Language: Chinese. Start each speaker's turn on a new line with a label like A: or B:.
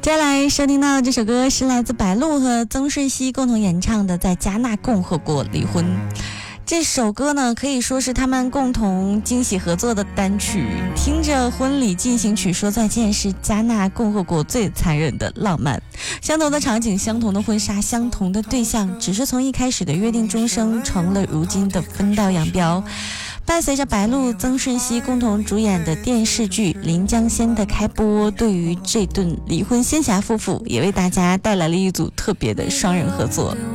A: 接下来收听到这首歌是来自白鹿和曾舜晞共同演唱的《在加纳共和国离婚》。这首歌呢，可以说是他们共同惊喜合作的单曲。听着婚礼进行曲说再见，是加纳共和国最残忍的浪漫。相同的场景，相同的婚纱，相同的对象，只是从一开始的约定终生，成了如今的分道扬镳。伴随着白鹿、曾舜晞共同主演的电视剧《临江仙》的开播，对于这对离婚仙侠夫妇也为大家带来了一组特别的双人合作。